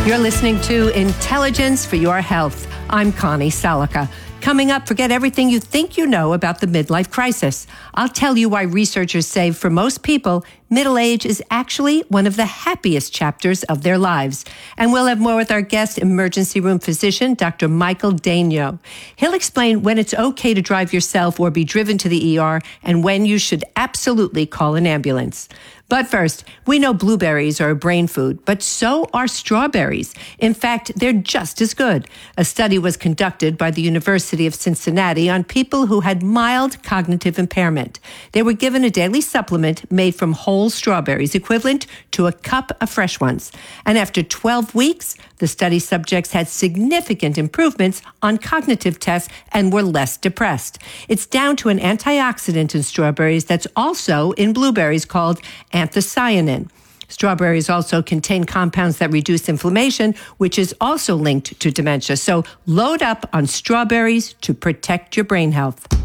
You're listening to Intelligence for Your Health. I'm Connie Salica. Coming up, forget everything you think you know about the midlife crisis. I'll tell you why researchers say for most people, middle age is actually one of the happiest chapters of their lives. And we'll have more with our guest, emergency room physician, Dr. Michael Daigneault. He'll explain when it's okay to drive yourself or be driven to the ER and when you should absolutely call an ambulance. But first, we know blueberries are a brain food, but so are strawberries. In fact, they're just as good. A study was conducted by the University of Cincinnati on people who had mild cognitive impairment. They were given a daily supplement made from whole strawberries, equivalent to a cup of fresh ones. And after 12 weeks, the study subjects had significant improvements on cognitive tests and were less depressed. It's down to an antioxidant in strawberries that's also in blueberries called anthocyanin. Strawberries also contain compounds that reduce inflammation, which is also linked to dementia. So load up on strawberries to protect your brain health.